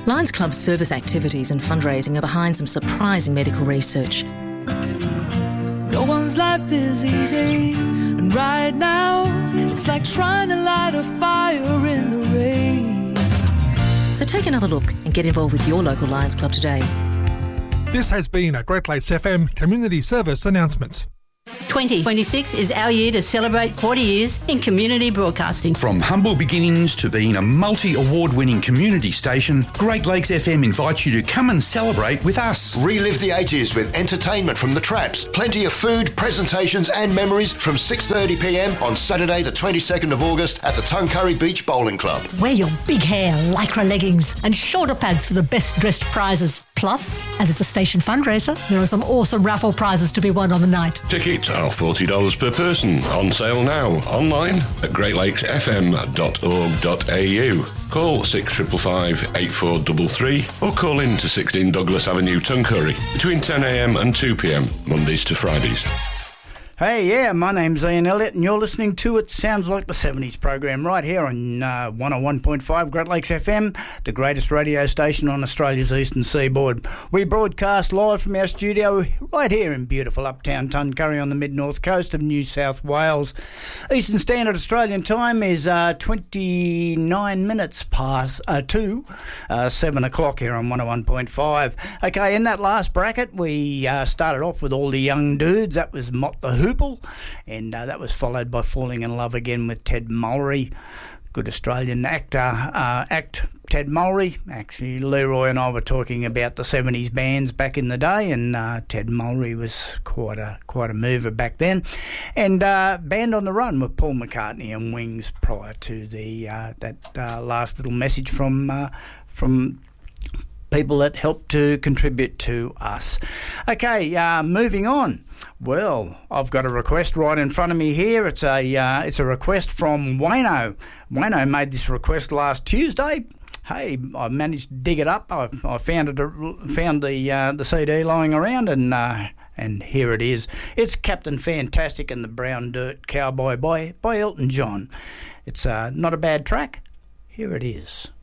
Lions Club's service activities and fundraising are behind some surprising medical research. No one's life is easy, and right now it's like trying to light a fire in the rain. So take another look and get involved with your local Lions Club today. This has been a Great Lakes FM Community Service announcement. 2026 is our year to celebrate 40 years in community broadcasting. From humble beginnings to being a multi-award-winning community station, Great Lakes FM invites you to come and celebrate with us. Relive the 80s with entertainment from the Traps, plenty of food, presentations and memories from 6:30pm on Saturday the 22nd of August at the Tuncurry Beach Bowling Club. Wear your big hair, lycra leggings and shoulder pads for the best dressed prizes. Plus, as it's a station fundraiser, there are some awesome raffle prizes to be won on the night. Tickets are $40 per person. On sale now. Online at greatlakesfm.org.au. Call 6555 8433 or call in to 16 Douglas Avenue, Tuncurry between 10am and 2pm, Mondays to Fridays. Hey, yeah, my name's Ian Elliott and you're listening to It Sounds Like the 70s program right here on 101.5 Great Lakes FM, the greatest radio station on Australia's eastern seaboard. We broadcast live from our studio right here in beautiful uptown Tuncurry on the mid-north coast of New South Wales. Eastern Standard Australian Time is 29 minutes past 7 o'clock here on 101.5. Okay, in that last bracket we started off with all the young dudes. That was Mott the Hoople, and that was followed by Falling in Love Again with Ted Mulry. Good Australian act Ted Mulry. Actually, Leroy and I were talking about the 70s bands back in the day, and Ted Mulry was quite a mover back then. And Band on the Run with Paul McCartney and Wings prior to the that last little message from people that helped to contribute to us. Okay, moving on. Well, I've got a request right in front of me here. It's a request from Wayno. Wayno made this request last Tuesday. Hey, I managed to dig it up. I found the CD lying around, and here it is. It's Captain Fantastic and the Brown Dirt Cowboy by Elton John. It's not a bad track. Here it is.